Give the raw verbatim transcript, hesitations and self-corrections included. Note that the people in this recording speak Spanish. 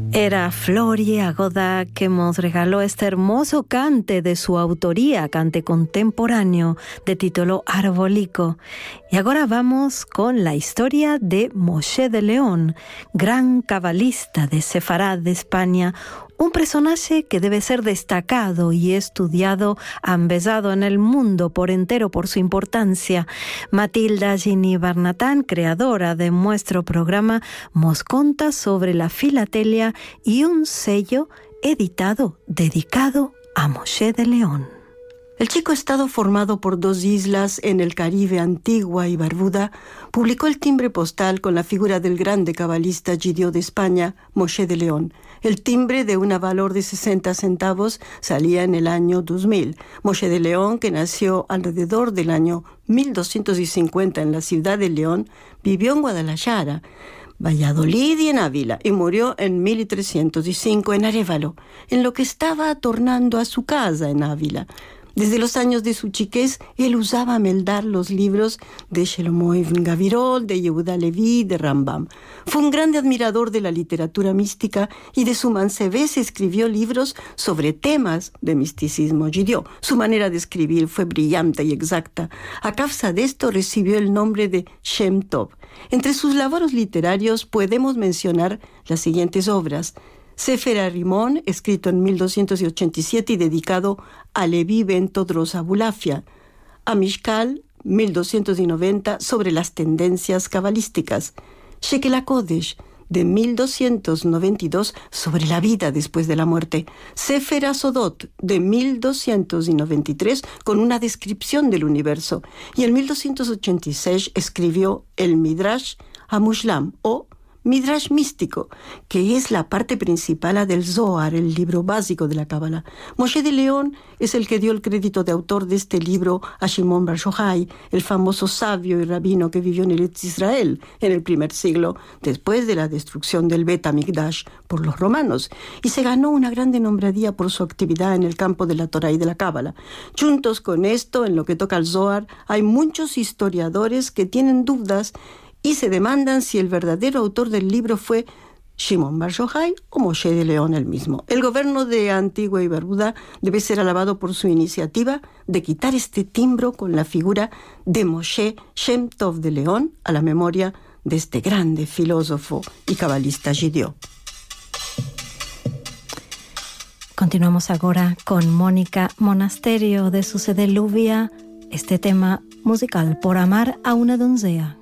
Era Florie Agoda que nos regaló este hermoso cante de su autoría, cante contemporáneo de título Arbolico. Y ahora vamos con la historia de Moshe de León, gran cabalista de Sefarad de España, un personaje que debe ser destacado y estudiado, ambesado en el mundo por entero por su importancia. Matilda Gini Barnatán, creadora de nuestro programa, nos conta sobre la filatelia y un sello editado dedicado a Moshe de León. El chico estado formado por dos islas en el Caribe, Antigua y Barbuda, publicó el timbre postal con la figura del grande cabalista judío de España, Moshe de León. El timbre, de un valor de sesenta centavos, salía en el año dos mil. Moshe de León, que nació alrededor del año mil doscientos cincuenta en la ciudad de León, vivió en Guadalajara, Valladolid y en Ávila, y murió en mil trescientos cinco en Arévalo, en lo que estaba tornando a su casa en Ávila. Desde los años de su chiquez, él usaba meldar los libros de Shlomo Ibn Gavirol, de Yehuda Leví, de Rambam. Fue un grande admirador de la literatura mística y de su mancebés escribió libros sobre temas de misticismo judío. Su manera de escribir fue brillante y exacta. A causa de esto recibió el nombre de Shem Tov. Entre sus labores literarios podemos mencionar las siguientes obras: Sefer Arimón, escrito en mil doscientos ochenta y siete y dedicado a Leví ben Todros Abulafia. Amishkal, mil doscientos noventa, sobre las tendencias cabalísticas. Shekel HaKodesh, de mil doscientos noventa y dos, sobre la vida después de la muerte. Sefer HaSodot, de mil doscientos noventa y tres, con una descripción del universo. Y en mil doscientos ochenta y seis escribió el Midrash HaMushlam, o Midrash místico, que es la parte principal del Zohar, el libro básico de la Cábala. Moshe de León es el que dio el crédito de autor de este libro a Shimon Bar Yochai, el famoso sabio y rabino que vivió en el Eretz Israel en el primer siglo, después de la destrucción del Bet HaMikdash por los romanos, y se ganó una grande nombradía por su actividad en el campo de la Torah y de la Cábala. Juntos con esto, en lo que toca al Zohar, hay muchos historiadores que tienen dudas y se demandan si el verdadero autor del libro fue Shimon Bar Yochai o Moshe de León el mismo. El gobierno de Antigua y Barbuda debe ser alabado por su iniciativa de quitar este timbro con la figura de Moshe Shem Tov de León a la memoria de este grande filósofo y cabalista judío. Continuamos ahora con Mónica Monasterio de su sede Luvia, este tema musical Por amar a una doncella.